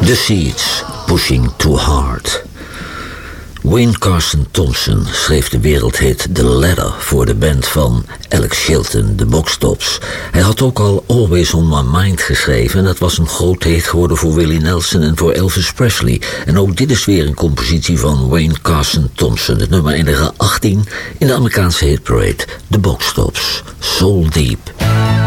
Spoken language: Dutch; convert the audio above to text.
The Seeds, Pushing Too Hard. Wayne Carson Thompson schreef de wereldhit The Ladder voor de band van Alex Chilton, de Box Tops. Hij had ook al Always On My Mind geschreven en dat was een groot hit geworden voor Willie Nelson en voor Elvis Presley. En ook dit is weer een compositie van Wayne Carson Thompson. Het nummer eindigde 18 in de Amerikaanse hitparade, The Box Tops, Soul Deep.